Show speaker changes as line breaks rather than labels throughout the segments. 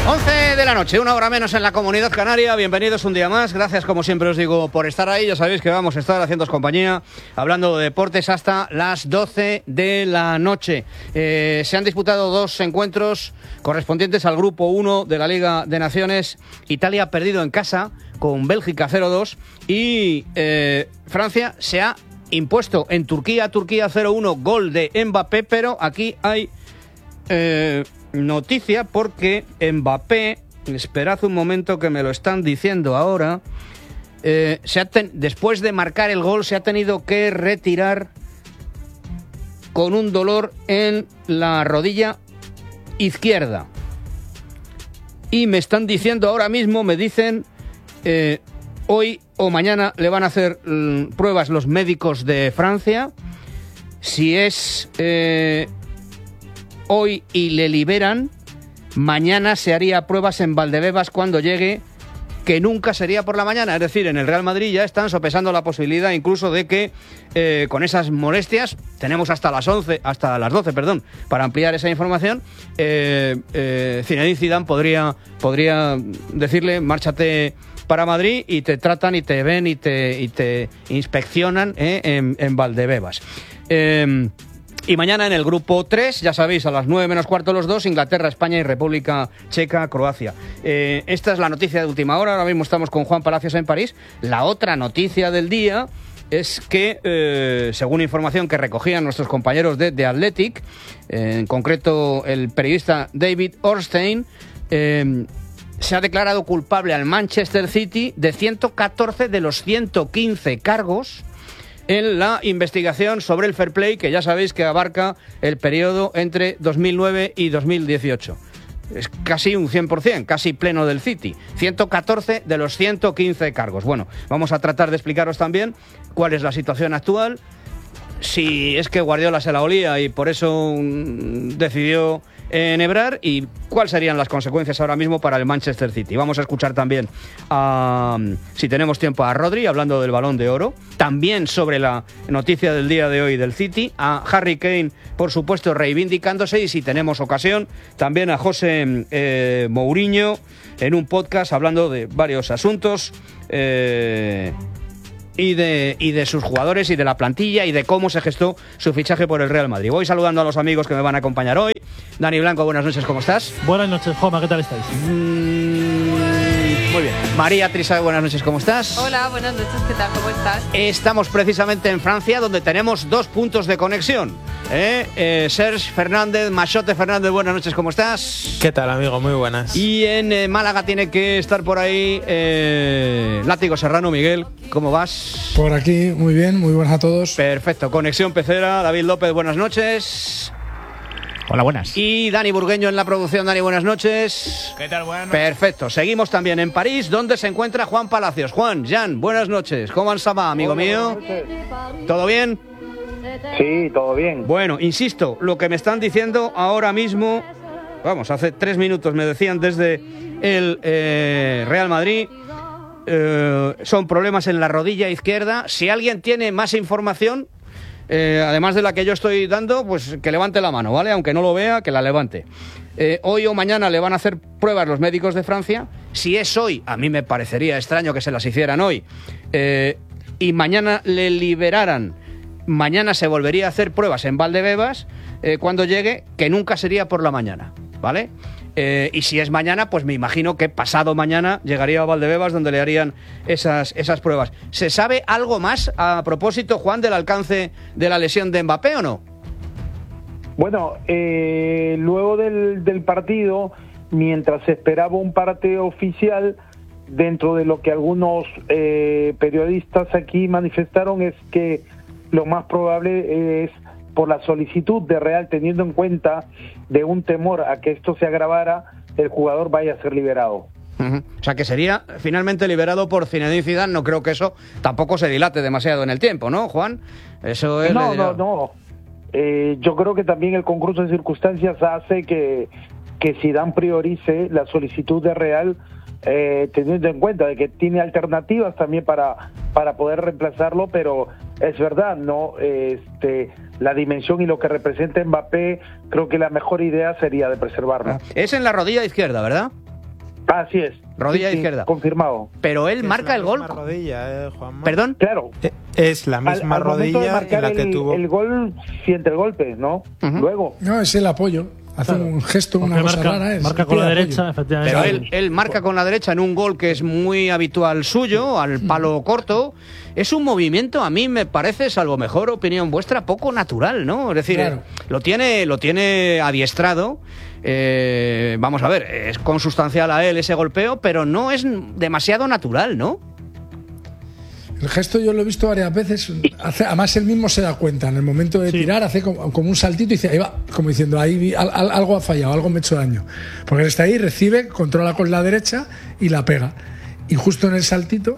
11 de la noche, una hora menos en la Comunidad Canaria. Bienvenidos un día más. Gracias, como siempre os digo, por estar ahí. Ya sabéis que vamos a estar haciéndoos compañía, hablando de deportes hasta las 12 de la noche. Se han disputado dos encuentros correspondientes al Grupo 1 de la Liga de Naciones. Italia ha perdido en casa con Bélgica 0-2 y Francia se ha impuesto en Turquía 0-1, gol de Mbappé, pero aquí hay noticia porque Mbappé, esperad un momento que me lo están diciendo ahora, después de marcar el gol se ha tenido que retirar con un dolor en la rodilla izquierda. Y me están diciendo ahora mismo, me dicen, hoy o mañana le van a hacer pruebas los médicos de Francia. Si es hoy y le liberan, mañana se haría pruebas en Valdebebas cuando llegue, que nunca sería por la mañana. Es decir, en el Real Madrid ya están sopesando la posibilidad incluso de que con esas molestias, tenemos hasta las 12, para ampliar esa información, Zinedine Zidane podría decirle: márchate para Madrid y te tratan y te ven y te inspeccionan en Valdebebas. Y mañana en el grupo 3, ya sabéis, a las 9 menos cuarto los dos, Inglaterra, España y República Checa, Croacia. Esta es la noticia de última hora. Ahora mismo estamos con Juan Palacios en París. La otra noticia del día es que, según información que recogían nuestros compañeros de The Athletic, en concreto el periodista David Ornstein, se ha declarado culpable al Manchester City de 114 de los 115 cargos en la investigación sobre el fair play, que ya sabéis que abarca el periodo entre 2009 y 2018. Es casi un 100%, casi pleno del City. 114 de los 115 cargos. Bueno, vamos a tratar de explicaros también cuál es la situación actual, si es que Guardiola se la olía y por eso decidió enhebrar, y cuáles serían las consecuencias ahora mismo para el Manchester City. Vamos a escuchar también, si tenemos tiempo, a Rodri hablando del Balón de Oro, también sobre la noticia del día de hoy del City, a Harry Kane, por supuesto, reivindicándose, y si tenemos ocasión, también a José Mourinho en un podcast hablando de varios asuntos, y de sus jugadores y de la plantilla y de cómo se gestó su fichaje por el Real Madrid. Voy saludando a los amigos que me van a acompañar hoy. Dani Blanco, buenas noches, ¿cómo estás?
Buenas noches, Juanma, ¿qué tal estáis?
Muy bien. María Trisá, buenas noches, ¿cómo estás?
Hola, buenas noches, ¿qué tal? ¿Cómo estás?
Estamos precisamente en Francia, donde tenemos dos puntos de conexión. Serge Fernández, Machote Fernández, buenas noches, ¿cómo estás?
¿Qué tal, amigo? Muy buenas.
Y en Málaga tiene que estar por ahí Látigo Serrano. Miguel, ¿cómo vas?
Por aquí, muy bien, muy buenas a todos.
Perfecto, conexión pecera. David López, buenas noches.
Hola, buenas.
Y Dani Burgueño en la producción. Dani, buenas noches.
¿Qué tal? Buenas noches.
Perfecto. Seguimos también en París, donde se encuentra Juan Palacios. Juan, Jan, buenas noches. ¿Cómo va, amigo
Hola,
mío? ¿Todo bien?
Sí, todo bien.
Bueno, insisto, lo que me están diciendo ahora mismo, vamos, hace 3 minutos me decían desde el Real Madrid, son problemas en la rodilla izquierda. Si alguien tiene más información, además de la que yo estoy dando, pues que levante la mano, ¿vale? Aunque no lo vea, que la levante. Hoy o mañana le van a hacer pruebas los médicos de Francia. Si es hoy, a mí me parecería extraño que se las hicieran hoy, y mañana le liberaran, mañana se volvería a hacer pruebas en Valdebebas cuando llegue, que nunca sería por la mañana, ¿vale? Y si es mañana, pues me imagino que pasado mañana llegaría a Valdebebas, donde le harían esas pruebas. ¿Se sabe algo más a propósito, Juan, del alcance de la lesión de Mbappé o no?
Bueno, luego del partido, mientras se esperaba un parte oficial, dentro de lo que algunos periodistas aquí manifestaron, es que lo más probable es, por la solicitud de Real, teniendo en cuenta de un temor a que esto se agravara, el jugador vaya a ser liberado.
O sea, que sería finalmente liberado por Zinedine Zidane. No creo que eso tampoco se dilate demasiado en el tiempo, ¿no, Juan? Eso es...
No. Yo creo que también el concurso de circunstancias hace que Zidane priorice la solicitud de Real, teniendo en cuenta de que tiene alternativas también para poder reemplazarlo, pero es verdad, no, la dimensión y lo que representa Mbappé, creo que la mejor idea sería de preservarlo.
Es en la rodilla izquierda, ¿verdad?
Así es.
Rodilla
Sí,
izquierda.
Confirmado.
Pero él marca el gol.
Es la misma rodilla, Juanma.
¿Perdón?
Claro.
Es la misma
Al momento de
rodilla
marcar
en la que tuvo...
el gol, siente el golpe, ¿no? Luego.
No, es el apoyo. Hace un gesto, una
Porque
cosa rara.
marca con la derecha, efectivamente.
Pero él marca con la derecha en un gol que es muy habitual suyo, al palo corto. Es un movimiento, a mí me parece, salvo mejor opinión vuestra, poco natural, ¿no? Es decir,
Claro.
lo tiene adiestrado. Vamos a ver, es consustancial a él ese golpeo, pero no es demasiado natural, ¿no?
El gesto yo lo he visto varias veces. Además, él mismo se da cuenta. En el momento de tirar, hace como un saltito y dice, ahí va, como diciendo, ahí algo ha fallado, algo me ha hecho daño. Porque él está ahí, recibe, controla con la derecha y la pega. Y justo en el saltito,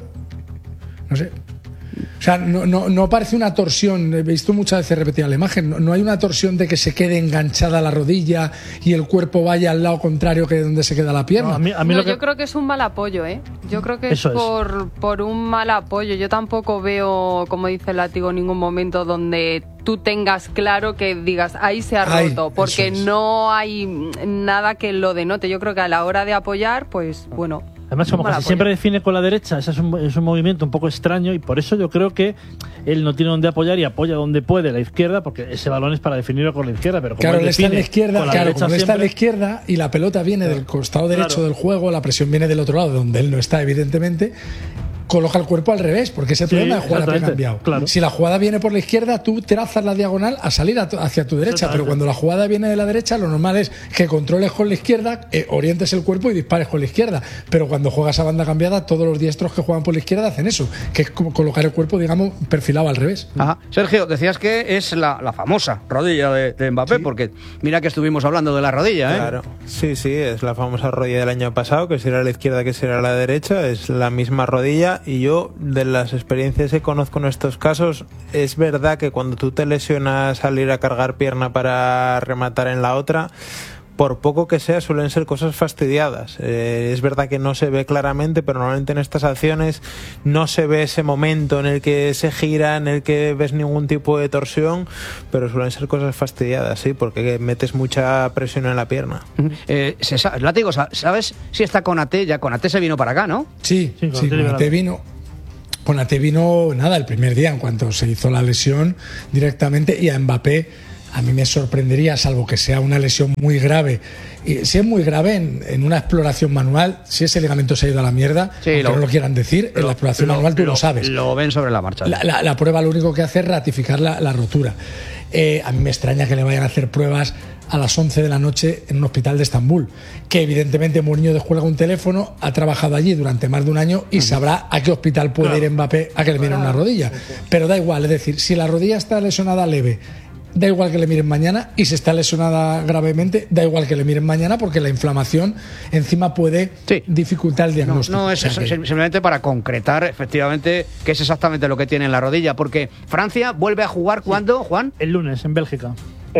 no sé. O sea, no parece una torsión. He visto muchas veces repetida la imagen. No hay una torsión de que se quede enganchada la rodilla y el cuerpo vaya al lado contrario que donde se queda la pierna.
No, a mí
No,
lo que...
yo creo que es un mal apoyo, ¿eh? Yo creo que
Eso
es por un mal apoyo. Yo tampoco veo, como dice el látigo, ningún momento donde tú tengas claro que digas, ahí se ha roto, porque
eso es.
no hay nada que lo denote. Yo creo que a la hora de apoyar, pues bueno...
Además, como
mal
casi
apoyo.
siempre define con la derecha, ese es un movimiento un poco extraño y por eso yo creo que él no tiene donde apoyar y apoya donde puede la izquierda, porque ese balón es para definirlo con la izquierda, pero como
Claro,
él
él está en la
define
izquierda,
con la
claro,
derecha
como él está en la
siempre,
izquierda y la pelota viene del costado derecho
Claro.
del juego, la presión viene del otro lado, donde él no está, evidentemente. Coloca el cuerpo al revés, porque ese
Sí,
problema de jugada te ha
exactamente,
cambiado.
claro.
Si la jugada viene por la izquierda, tú trazas la diagonal a salir hacia tu derecha, pero
Exactamente.
cuando la jugada viene de la derecha, lo normal es que controles con la izquierda, orientes el cuerpo y dispares con la izquierda. Pero cuando juegas a banda cambiada, todos los diestros que juegan por la izquierda hacen eso, que es como colocar el cuerpo, digamos, perfilado al revés.
Ajá. Sergio, decías que es la famosa rodilla de Mbappé, porque mira que estuvimos hablando de la rodilla, ¿eh?
Claro, sí, es la famosa rodilla del año pasado, que si era a la izquierda, que si era a la derecha, es la misma rodilla. Y yo, de las experiencias que conozco en estos casos, es verdad que cuando tú te lesionas al ir a cargar pierna para rematar en la otra, por poco que sea, suelen ser cosas fastidiadas. Es verdad que no se ve claramente, pero normalmente en estas acciones no se ve ese momento en el que se gira, en el que ves ningún tipo de torsión, pero suelen ser cosas fastidiadas, sí, porque metes mucha presión en la pierna.
Látigo, ¿sabes si está Konaté? Ya Konaté se vino para acá, ¿no?
Sí,
Sí,
Konaté vino. Konaté vino, nada, el primer día en cuanto se hizo la lesión directamente, y a Mbappé a mí me sorprendería, salvo que sea una lesión muy grave. Y si es muy grave en una exploración manual, si ese ligamento se ha ido a la mierda,
Sí,
aunque no lo quieran decir, en la exploración manual tú lo sabes.
Lo ven sobre la marcha.
La prueba lo único que hace es ratificar la rotura. A mí me extraña que le vayan a hacer pruebas a las 11 de la noche en un hospital de Estambul, que evidentemente Mourinho descuelga un teléfono, ha trabajado allí durante más de un año y sabrá a qué hospital puede ir Mbappé a que le miren una rodilla. Pero da igual, es decir, si la rodilla está lesionada leve, da igual que le miren mañana, y si está lesionada gravemente, da igual que le miren mañana, porque la inflamación encima puede dificultar el diagnóstico.
No, es
O sea que-
simplemente para concretar efectivamente qué es exactamente lo que tiene en la rodilla, porque Francia vuelve a jugar ¿cuándo, Juan?
el lunes en Bélgica.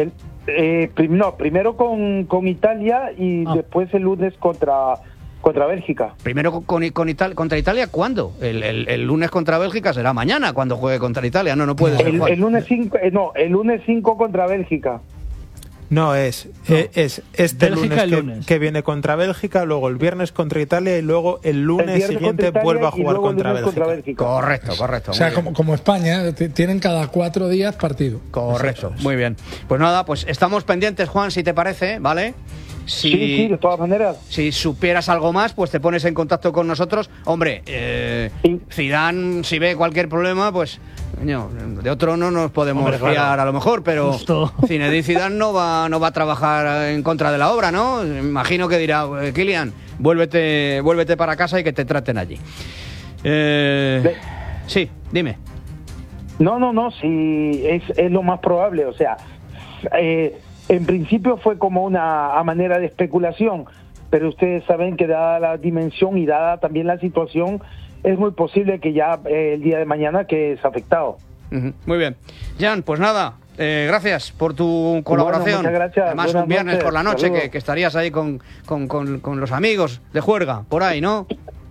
Primero con Italia y después el lunes contra Bélgica.
Primero contra Italia, ¿cuándo? El lunes contra Bélgica será mañana cuando juegue contra Italia. No puede ser.
El lunes 5 contra Bélgica.
No, es este
Bélgica
lunes que viene contra Bélgica, luego el viernes contra Italia y luego el
El
lunes
viernes
siguiente
contra Italia
vuelve a
y
jugar
luego el
contra
lunes
Bélgica.
Correcto.
O sea,
muy bien.
como España, tienen cada 4 días partido.
Correcto, muy bien. Pues nada, pues estamos pendientes, Juan, si te parece, ¿vale?
Sí, de todas maneras.
Si supieras algo más, pues te pones en contacto con nosotros. Hombre, Zidane, si ve cualquier problema, pues coño, de otro no nos podemos fiar a lo mejor, pero
Justo.
Zinedine Zidane no va a trabajar en contra de la obra, ¿no? Imagino que dirá, Kylian, vuélvete para casa y que te traten allí. Sí, dime.
No, sí, es lo más probable. O sea, en principio fue como a manera de especulación, pero ustedes saben que dada la dimensión y dada también la situación, es muy posible que ya el día de mañana que es afectado.
Muy bien. Jan, pues nada, gracias por tu colaboración.
Bueno, muchas gracias.
Además,
Buenas
un viernes
noches.
por la noche
Saludos.
que estarías ahí con los amigos de juerga, por ahí, ¿no?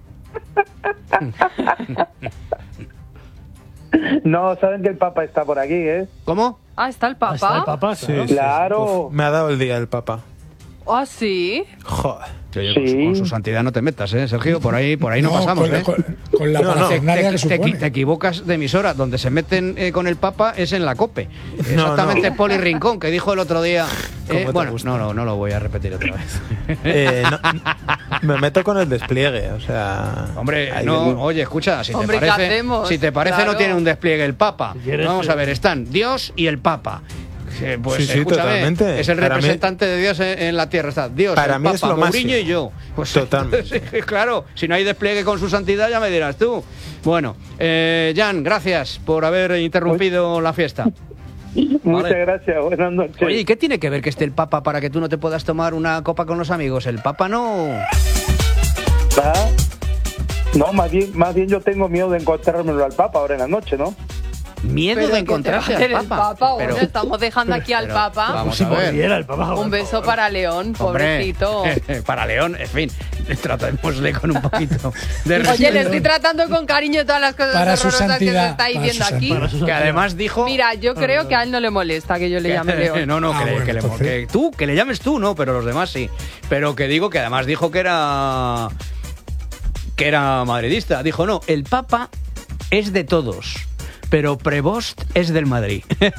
No, saben que el Papa está por aquí, ¿eh?
¿Cómo?
Ah, está el papá.
Está el papá,
Sí,
claro.
sí.
Claro.
Uf, me ha dado el día el Papa.
¿Ah, sí?
Joder.
Sí.
Con su santidad no te metas, Sergio, por ahí no pasamos,
con la parafernalia que supone.
Te equivocas de emisora. Donde se meten con el Papa es en la COPE. Exactamente, Poli Rincón, que dijo el otro día. Bueno, no lo voy a repetir otra vez.
Me meto con el despliegue, o sea.
Hombre, oye, escucha, si te parece,
claro.
no tiene un despliegue el Papa.
Si quieres,
Vamos a ver, están Dios y el Papa. Pues
sí,
escúchame,
totalmente.
es el
Para
representante de Dios en la tierra. Está Dios,
para
el
mí
Papa,
es lo
Mourinho
máximo.
y yo. Pues
Totalmente.
entonces, claro, si no hay despliegue con su santidad, ya me dirás tú. Bueno, Jan, gracias por haber interrumpido la fiesta.
Muchas gracias, buenas noches.
Oye, ¿y qué tiene que ver que esté el Papa para que tú no te puedas tomar una copa con los amigos? El Papa no...
¿Va? No, más bien yo tengo miedo de encontrármelo al Papa ahora en la noche, ¿no?
Miedo
Pero
de
¿qué
encontrarse
te va a hacer
al
el
Papa.
Papa?
Pero-
Bueno, estamos dejando aquí al
pero,
Papa.
vamos
Si
a ver.
muriera el Papa.
Un beso para León, pobrecito.
Hombre, para León, en fin, tratémosle con un poquito de
Oye,
respeto.
le estoy tratando con cariño todas las cosas
Para su
horrorosas que se
santidad,
está
para
diciendo
su
aquí.
santidad.
Que además dijo...
Mira, yo creo que a él no le molesta que yo le llame León.
No,
Ah, bueno, entonces.
que le llames tú, no, pero los demás sí. Pero que digo que además dijo que era madridista. Dijo, no, el Papa es de todos, pero Prevost es del Madrid.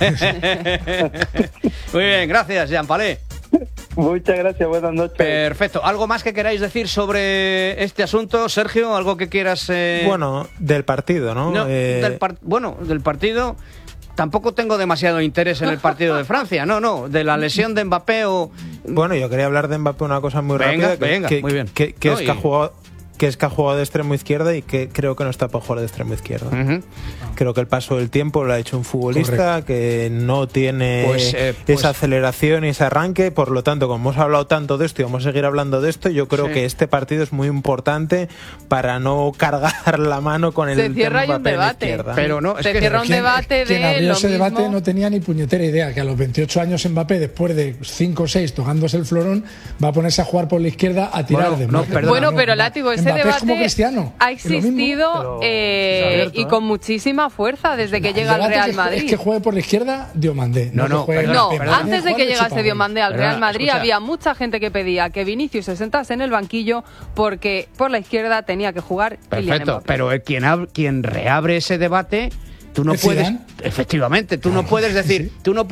Muy bien, gracias, Jean Palé.
Muchas gracias, buenas noches.
Perfecto. ¿Algo más que queráis decir sobre este asunto, Sergio? ¿Algo que quieras...?
Bueno, del partido, ¿no?
No, del partido... Tampoco tengo demasiado interés en el partido de Francia. No, de la lesión de Mbappé o...
Bueno, yo quería hablar de Mbappé una cosa muy
Venga,
rápida.
venga, muy bien.
Que
No,
es que ha jugado de extremo izquierda y que creo que no está para jugar de extremo izquierda.
Ujú.
Creo que el paso del tiempo lo ha hecho un futbolista que no tiene
Pues,
esa aceleración y ese arranque. Por lo tanto, como hemos hablado tanto de esto y vamos a seguir hablando de esto, yo creo
Sí.
que este partido es muy importante para no cargar la mano con el
Se cierra ahí un
Mbappé en la
debate.
izquierda.
Pero no, es
Se
que...
cierra un debate
Quien
de
abrió
lo
ese
mismo.
debate no tenía ni puñetera idea que a los 28 años Mbappé, después de 5 o 6 tocándose el florón, va a ponerse a jugar por la izquierda a tirar
Bueno,
de
no,
marca.
perdona.
Bueno, pero látigo, ese
Mbappé es como
debate
Cristiano,
ha
es lo mismo.
existido
Pero es abierto,
y con muchísima fuerza desde que
El
llega al
debate
Real
es
Madrid.
que juegue por la izquierda Diomandé.
No,
que juegue
perdona,
No,
Mbappé.
perdona.
antes de
Juega
que
de
llegase
chupagol.
Diomandé al
Perdona,
Real Madrid
escucha.
había mucha gente que pedía que Vinicius se sentase en el banquillo porque por la izquierda tenía que jugar Kylian
Perfecto,
Mbappé.
pero quien reabre ese debate, tú no
¿Es
puedes,
Zidane?
efectivamente, tú no puedes decir,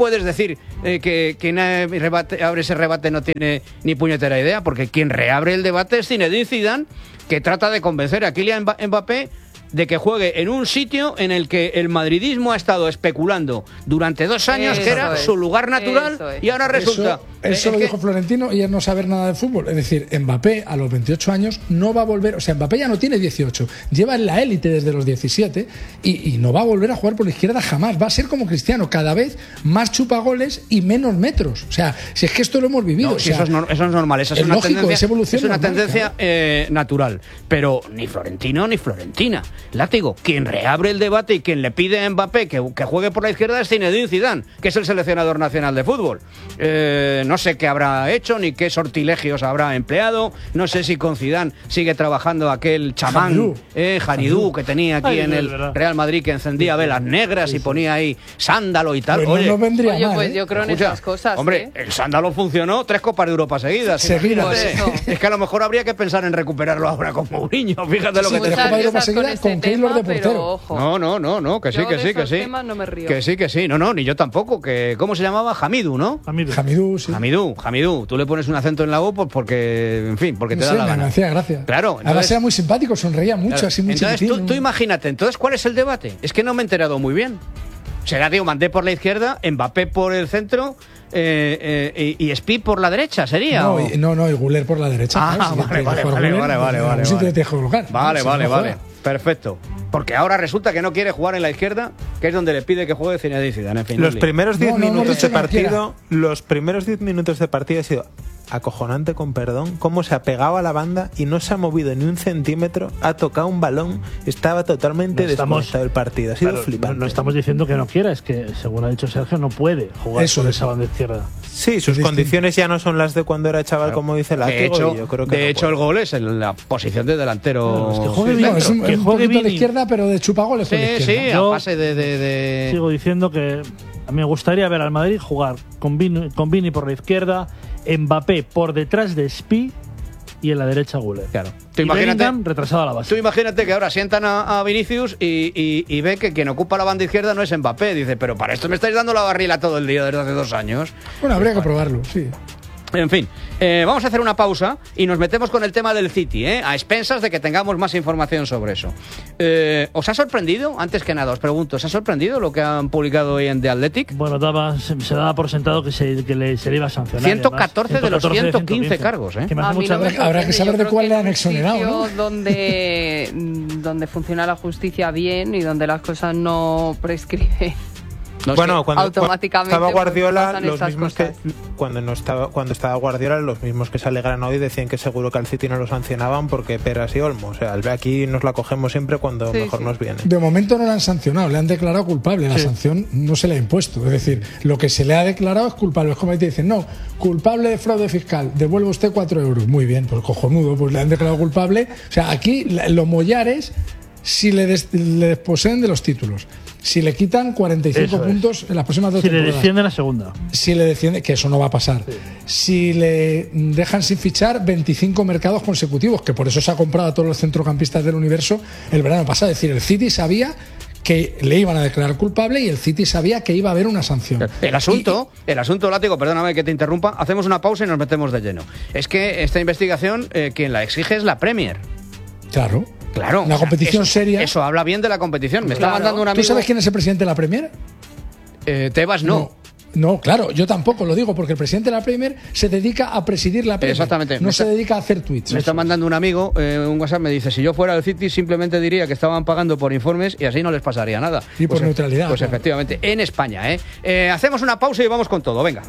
que quien abre ese rebate no tiene ni puñetera idea, porque quien reabre el debate es Zinedine Zidane, que trata de convencer a Kylian Mbappé de que juegue en un sitio en el que el madridismo ha estado especulando durante 2 años que
Eso
era
es,
su lugar natural,
eso es.
y ahora resulta...
Eso lo dijo Florentino y es no saber nada de fútbol. Es decir, Mbappé a los 28 años no va a volver. O sea, Mbappé ya no tiene 18. Lleva en la élite desde los 17 y no va a volver a jugar por la izquierda jamás. Va a ser como Cristiano, cada vez más chupagoles y menos metros. O sea, si es que esto lo hemos vivido.
No,
o
si
sea,
eso es normal, esa es
es
una
lógico,
tendencia,
es evolución
una
normal,
tendencia natural. Pero ni Florentino ni Florentina. Látigo, quien reabre el debate y quien le pide a Mbappé que juegue por la izquierda es Zinedine Zidane, que es el seleccionador nacional de fútbol. No sé qué habrá hecho ni qué sortilegios habrá empleado. No sé si con Zidane sigue trabajando aquel chamán, Janidú, que tenía aquí
Ay,
en
es
el
verdad.
Real Madrid, que encendía velas negras y ponía ahí sándalo y tal.
pues no
Oye,
nos vendría
Oye,
mal,
pues
¿eh?
yo creo en
escucha,
esas cosas.
hombre, el sándalo funcionó 3 Copas de Europa seguidas.
Seguidas.
Imagínate.
Por eso.
Es que a lo mejor habría que pensar en recuperarlo ahora con Mourinho. Fíjate lo
Sí,
que te
tres
Muchas
Copa de Europa
risas con
seguidas
este
con Keylor
tema,
de portero.
pero ojo.
No, que sí,
Yo
que
de
sí, que
esos
sí.
temas no me río.
Que sí. No, ni yo tampoco. ¿Cómo se llamaba? Hamidou, ¿no?
Hamidou, sí.
Hamidou. Tú le pones un acento en la U porque, en fin, porque te
No
da
sé,
la
me
gana.
hacía gracia.
Claro,
Además
entonces-
era muy simpático, sonreía mucho,
Claro.
así muy
Entonces,
chiquitín.
tú imagínate, entonces, ¿cuál es el debate? Es que no me he enterado muy bien. Será Diomandé por la izquierda, Mbappé por el centro y Spi por la derecha, ¿sería?
No,
¿O?
y Guller por la derecha.
Ah,
claro, si
vale,
tiene que
vale,
jugar
vale,
Güler,
vale,
en algún sitio le tienes que colocar.
Vale,
Si
vale,
no
vale.
juega.
Perfecto. Porque ahora resulta que no quiere jugar en la izquierda, que es donde le pide que juegue Zinedine Zidane. En fin,
Los
Luli.
primeros 10
No, no hemos
minutos
dicho
de
que no
partido, los primeros 10 minutos de partido ha sido acojonante, con perdón, cómo se ha pegado a la banda y no se ha movido ni un centímetro, ha tocado un balón, estaba totalmente
No estamos-
desconectado el partido, ha sido
Claro,
flipante.
no estamos diciendo que no quiera, es que, según ha dicho Sergio, no puede jugar
Eso
por
es.
esa banda izquierda.
Sí, sus
distinto.
condiciones ya no son las de cuando era chaval, como dice la
De hecho,
yo creo que no
el
puede.
gol es en la posición de delantero.
Claro, es que juegue
Sí,
bien,
No, es un,
que
es un
juegue
poquito a la
Vini.
izquierda, pero de chupagoles por la
sí,
izquierda.
a
Yo
pase
Sigo diciendo que a mí me gustaría ver al Madrid jugar con Vini por la izquierda, Mbappé por detrás de Spi y en la derecha Güler.
Claro.
Y Bellingham retrasado a la base.
Tú imagínate que ahora sientan a Vinicius y ve que quien ocupa la banda izquierda no es Mbappé. Dice, pero para esto me estáis dando la barrila todo el día desde hace 2 años.
Bueno, habría que probarlo, sí.
En fin, vamos a hacer una pausa y nos metemos con el tema del City, a expensas de que tengamos más información sobre eso. ¿Os ha sorprendido? Antes que nada, os pregunto, ¿os ha sorprendido lo que han publicado hoy en The Athletic?
Bueno, se daba por sentado que se le iba a sancionar.
114 de los 115 cargos,
Que me hace mucha gracia.
Habrá que saber de cuál le han exonerado, ¿no?
Donde funciona la justicia bien y donde las cosas no prescriben.
No,
bueno, cuando
automáticamente
estaba Guardiola,
los mismos
que cuando estaba Guardiola, los mismos que se alegran hoy decían que seguro que al City no lo sancionaban porque peras y olmo. O sea, aquí nos la cogemos siempre cuando mejor nos viene.
De momento no le han sancionado, le han declarado culpable. La sanción no se le ha impuesto. Es decir, lo que se le ha declarado es culpable. Es como te dicen, no, culpable de fraude fiscal, devuelve usted 4 euros. Muy bien, pues cojonudo, pues le han declarado culpable. O sea, aquí los mollares, si le desposeen de los títulos. Si le quitan 45 puntos en las próximas 2 temporadas.
Si le descienden a segunda.
Si le desciende, que eso no va a pasar. Sí. Si le dejan sin fichar 25 mercados consecutivos, que por eso se ha comprado a todos los centrocampistas del universo el verano pasado. Es decir, el City sabía que le iban a declarar culpable y el City sabía que iba a haber una sanción.
El asunto, Látigo, perdóname que te interrumpa, hacemos una pausa y nos metemos de lleno. Es que esta investigación, quien la exige es la Premier.
Claro.
Claro.
Una competición seria.
Eso habla bien de la competición. Me está mandando un amigo.
¿Tú sabes quién es el presidente de la Premier?
Tebas no.
No, claro, yo tampoco lo digo, porque el presidente de la Premier se dedica a presidir la Premier.
Exactamente.
No se dedica a hacer tweets.
Me está mandando un amigo un WhatsApp, me dice, si yo fuera del City simplemente diría que estaban pagando por informes y así no les pasaría nada.
Y por neutralidad.
Pues claro. Efectivamente, en España. Hacemos una pausa y vamos con todo, venga.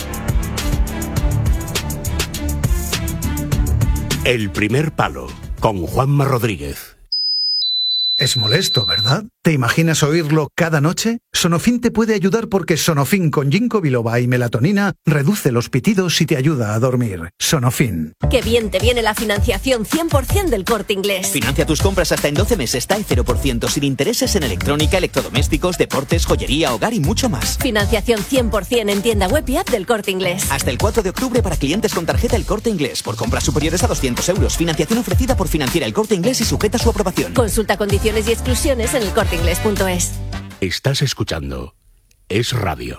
El primer palo, con Juanma Rodríguez.
Es molesto, ¿verdad? ¿Te imaginas oírlo cada noche? Sonofin te puede ayudar porque Sonofin con ginkgo biloba y melatonina reduce los pitidos y te ayuda a dormir. Sonofin.
Qué bien te viene la financiación 100% del Corte Inglés.
Financia tus compras hasta en 12 meses, TAE 0%, sin intereses en electrónica, electrodomésticos, deportes, joyería, hogar y mucho más.
Financiación 100% en tienda web y app del Corte Inglés.
Hasta el 4 de octubre para clientes con tarjeta El Corte Inglés. Por compras superiores a 200 euros. Financiación ofrecida por Financiera El Corte Inglés y sujeta a su aprobación.
Consulta condiciones y exclusiones en elcorteinglés.es.
Estás escuchando Es Radio.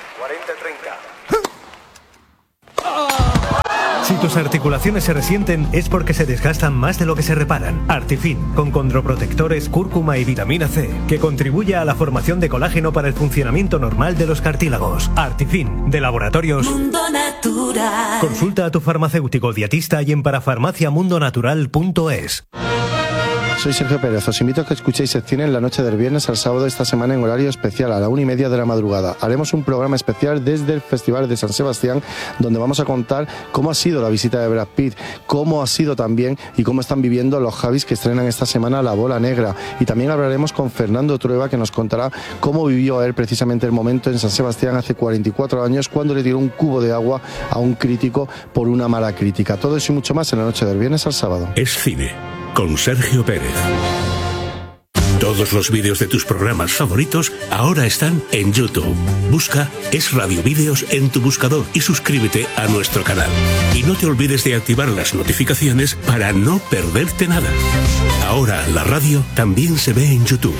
40-30. Si tus articulaciones se resienten es porque se desgastan más de lo que se reparan. Artifin, con condroprotectores, cúrcuma y vitamina C, que contribuye a la formación de colágeno para el funcionamiento normal de los cartílagos. Artifin, de Laboratorios
Mundo Natural.
Consulta a tu farmacéutico dietista y en parafarmaciamundonatural.es.
Soy Sergio Pérez, os invito a que escuchéis secciones la noche del viernes al sábado esta semana en horario especial a la 1:30 de la madrugada. Haremos un programa especial desde el Festival de San Sebastián, donde vamos a contar cómo ha sido la visita de Brad Pitt, cómo ha sido también y cómo están viviendo los Javis que estrenan esta semana La Bola Negra. Y también hablaremos con Fernando Trueba, que nos contará cómo vivió él precisamente el momento en San Sebastián hace 44 años cuando le tiró un cubo de agua a un crítico por una mala crítica. Todo eso y mucho más en la noche del viernes al sábado.
Es cine, con Sergio Pérez. Todos los vídeos de tus programas favoritos ahora están en YouTube. Busca Es Radio Vídeos en tu buscador y suscríbete a nuestro canal. Y no te olvides de activar las notificaciones para no perderte nada. Ahora la radio también se ve en YouTube.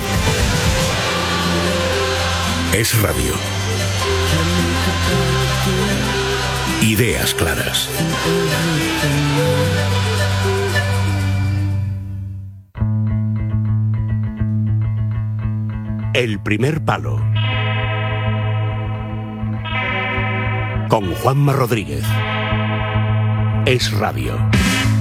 Es Radio. Ideas claras. El primer palo. Con Juanma Rodríguez. Es Radio.